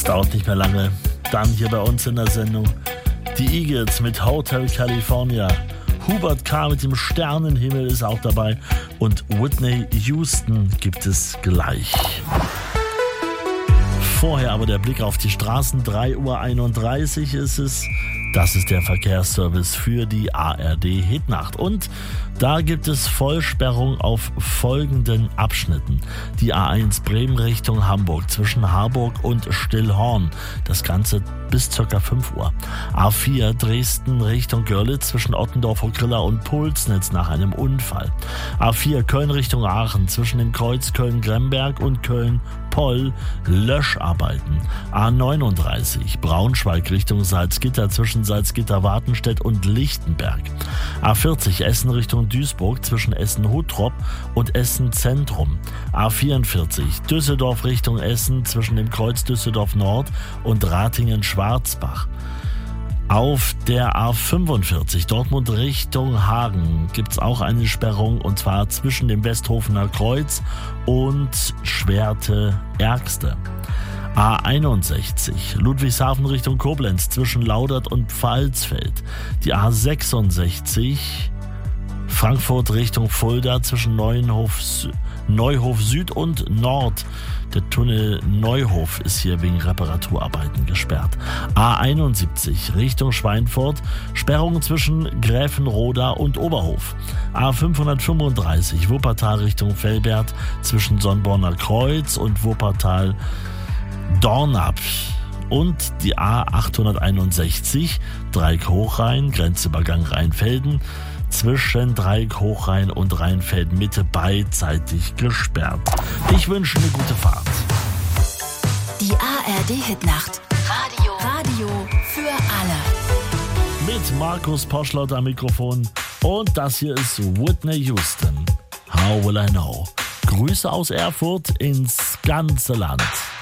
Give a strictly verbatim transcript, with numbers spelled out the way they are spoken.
dauert nicht mehr lange. Dann hier bei uns in der Sendung die Eagles mit Hotel California. Hubert K. mit dem Sternenhimmel ist auch dabei. Und Whitney Houston gibt es gleich. Vorher aber der Blick auf die Straßen. drei Uhr einunddreißig ist es. Das ist der Verkehrsservice für die A R D-Hitnacht. Und da gibt es Vollsperrung auf folgenden Abschnitten. Die A eins Bremen Richtung Hamburg zwischen Harburg und Stillhorn. Das Ganze bis ca. fünf Uhr. A vier Dresden Richtung Görlitz zwischen Ottendorf-Hochgrilla und Pulsnitz nach einem Unfall. A vier Köln Richtung Aachen zwischen dem Kreuz Köln-Gremberg und Köln-Poll Löscharbeiten. A neununddreißig Braunschweig Richtung Salzgitter zwischen Salzgitter-Wartenstedt und Lichtenberg. A vierzig Essen Richtung Duisburg zwischen Essen-Huttrop und Essen-Zentrum. A vierundvierzig Düsseldorf Richtung Essen zwischen dem Kreuz Düsseldorf-Nord und Ratingen-Schwarzbach. Auf der A fünfundvierzig Dortmund Richtung Hagen gibt es auch eine Sperrung, und zwar zwischen dem Westhofener Kreuz und Schwerte-Ergste. A einundsechzig Ludwigshafen Richtung Koblenz zwischen Laudert und Pfalzfeld. Die A sechsundsechzig Frankfurt Richtung Fulda zwischen Neuenhof, Neuhof Süd und Nord. Der Tunnel Neuhof ist hier wegen Reparaturarbeiten gesperrt. A einundsiebzig Richtung Schweinfurt, Sperrung zwischen Gräfenroda und Oberhof. A fünfhundertfünfunddreißig Wuppertal Richtung Velbert zwischen Sonnborner Kreuz und Wuppertal Dornap. Und die A achthunderteinundsechzig Dreieck-Hochrhein, Grenzübergang Rheinfelden, zwischen Dreieck-Hochrhein und Rheinfelden-Mitte beidseitig gesperrt. Ich wünsche eine gute Fahrt. Die A R D-Hitnacht. Radio. Radio für alle. Mit Markus Poschlott am Mikrofon. Und das hier ist Whitney Houston. How will I know? Grüße aus Erfurt ins ganze Land.